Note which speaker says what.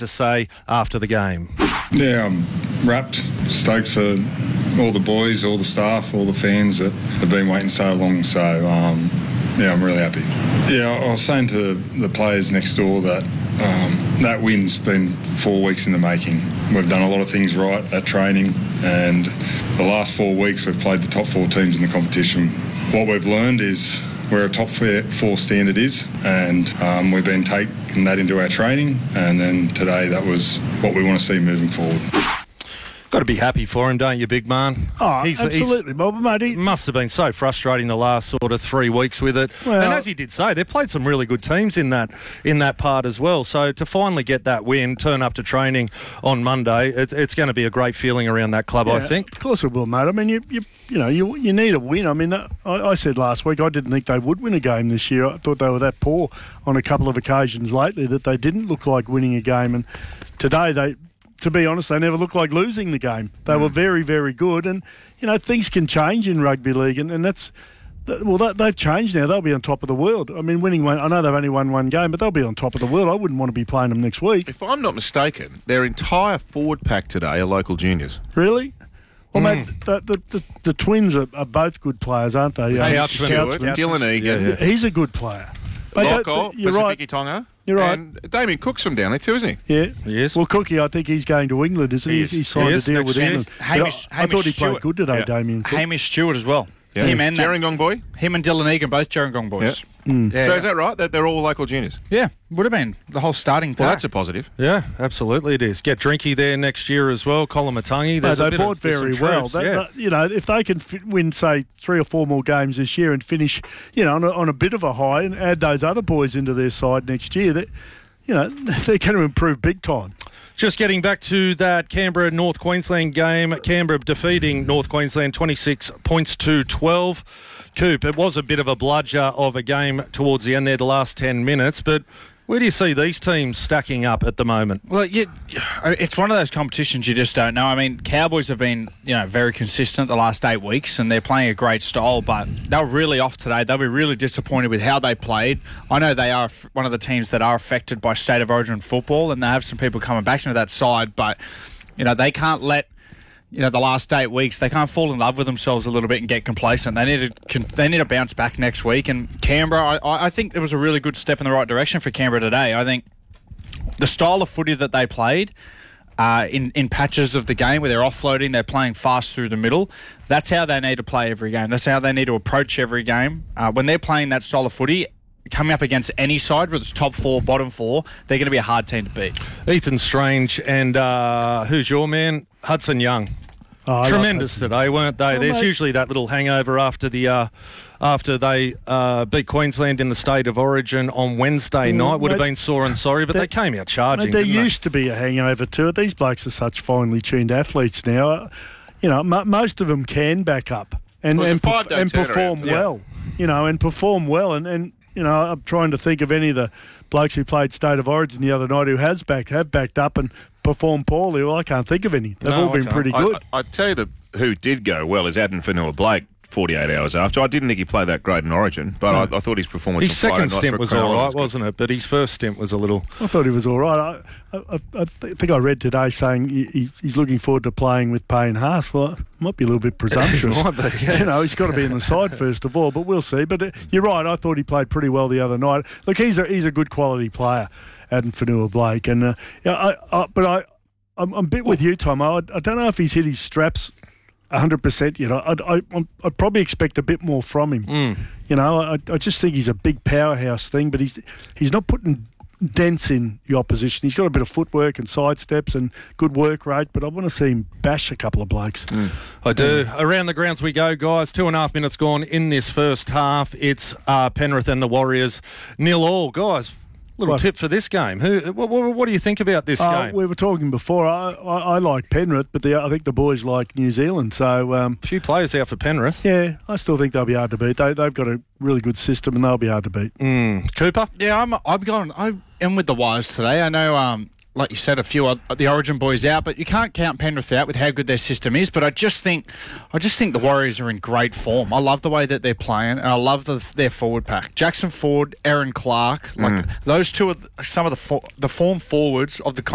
Speaker 1: to say after the game.
Speaker 2: Yeah, I'm wrapped, stoked for all the boys, all the staff, all the fans that have been waiting so long. So, yeah, I'm really happy. Yeah, I was saying to the players next door that that win's been 4 weeks in the making. We've done a lot of things right at training, and the last 4 weeks we've played the top 4 teams in the competition. What we've learned is where a top 4 standard is, and we've been taking that into our training, and then today that was what we want to see moving forward.
Speaker 1: Got to be happy for him, don't you, big man?
Speaker 3: Oh, absolutely, Bob. Mate,
Speaker 1: it must have been so frustrating the last sort of 3 weeks with it.
Speaker 3: Well,
Speaker 1: and as he did say, they've played some really good teams in that part as well. So to finally get that win, turn up to training on Monday, it's going to be a great feeling around that club,
Speaker 3: yeah,
Speaker 1: I think.
Speaker 3: Of course it will, mate. I mean, you need a win. I mean, I said last week I didn't think they would win a game this year. I thought they were that poor on a couple of occasions lately that they didn't look like winning a game. And today to be honest, they never looked like losing the game. They were very, very good. And, things can change in rugby league. And they've changed now. They'll be on top of the world. I mean, winning one, I know they've only won one game, but they'll be on top of the world. I wouldn't want to be playing them next week.
Speaker 4: If I'm not mistaken, their entire forward pack today are local juniors.
Speaker 3: Really? Well, mate, the Twins are both good players, aren't they?
Speaker 4: Stewart, Dylan Egan.
Speaker 3: Yeah. He's a good player.
Speaker 4: Locko,
Speaker 3: You're right.
Speaker 4: Pasifiki Tonga.
Speaker 3: You're right.
Speaker 4: And Damien Cook's from down there too, isn't
Speaker 3: he? Yeah.
Speaker 1: Yes.
Speaker 3: Well, Cookie, I think he's going to England, isn't he? He's signed a deal with England. I thought he played good today, Damien Cook.
Speaker 5: Hamish Stewart as well.
Speaker 4: Yeah.
Speaker 5: Him and
Speaker 4: Gerringong boy.
Speaker 5: Him and Dylan Egan, both Gerringong boys.
Speaker 4: Yeah. So is that right, that they're all local juniors?
Speaker 5: Yeah, would have been the whole starting pack.
Speaker 4: Well, that's a positive.
Speaker 1: Yeah, absolutely it is. Get Drinky there next year as well, Colin
Speaker 3: They bought very well. If they can win, say, 3 or 4 more games this year and finish, on a bit of a high and add those other boys into their side next year, they're going to improve big time.
Speaker 1: Just getting back to that Canberra-North Queensland game. Canberra defeating North Queensland 26 points to 12. Coop, it was a bit of a bludger of a game towards the end there, the last 10 minutes, but where do you see these teams stacking up at the moment?
Speaker 5: Well, it's one of those competitions you just don't know. I mean, Cowboys have been, very consistent the last 8 weeks, and they're playing a great style, but they were really off today. They'll be really disappointed with how they played. I know they are one of the teams that are affected by State of Origin football, and they have some people coming back into that side, but, they can't let... the last 8 weeks, they can't fall in love with themselves a little bit and get complacent. They need to bounce back next week. And Canberra, I think there was a really good step in the right direction for Canberra today. I think the style of footy that they played in patches of the game where they're offloading, they're playing fast through the middle, that's how they need to play every game. That's how they need to approach every game. When they're playing that style of footy, coming up against any side, whether it's top 4, bottom 4, they're going to be a hard team to beat.
Speaker 1: Ethan Strange and who's your man? Hudson Young.
Speaker 3: Oh,
Speaker 1: tremendous today, weren't they? There's usually that little hangover after they beat Queensland in the State of Origin on Wednesday night. Would have been sore and sorry, but they came out charging.
Speaker 3: There used to be a hangover to it. These blokes are such finely tuned athletes now. Most of them can back up and perform well. And perform well. And I'm trying to think of any of the blokes who played State of Origin the other night who have backed up and performed poorly. Well, I can't think of any. They've all been pretty good.
Speaker 4: I'd tell you who did go well is Addin Fanua-Blake 48 hours after. I didn't think he played that great in Origin, but I thought his performance...
Speaker 1: His second stint was all right, wasn't it? But his first stint was a little...
Speaker 3: I thought he was all right. I think I read today saying he's looking forward to playing with Payne Haas. Well, it might be a little bit presumptuous.
Speaker 1: Might be, yeah.
Speaker 3: He's got to be in the side first of all, but we'll see. But you're right, I thought he played pretty well the other night. Look, he's a good quality player, Addin Fanua-Blake. And, I'm a bit with you, Tom. I don't know if he's hit his straps 100%. I'd probably expect a bit more from him. I just think he's a big powerhouse thing, but he's not putting dents in the opposition. He's got a bit of footwork and sidesteps and good work rate, but I want to see him bash a couple of blokes.
Speaker 1: I do. Around the grounds we go, guys. 2.5 minutes gone in this first half. It's Penrith and the Warriors 0-0. Guys, little tip for this game. What do you think about this game?
Speaker 3: We were talking before. I like Penrith, but I think the boys like New Zealand. So
Speaker 1: a few players out for Penrith.
Speaker 3: Yeah, I still think they'll be hard to beat. They've got a really good system, and they'll be hard to beat.
Speaker 1: Cooper?
Speaker 5: Yeah, I'm in with the Wires today. I know, like you said, a few of the Origin boys out, but you can't count Penrith out with how good their system is. But I just think the Warriors are in great form. I love the way that they're playing, and I love their forward pack. Jackson Ford, Aaron Clark, those two are some of the form forwards of the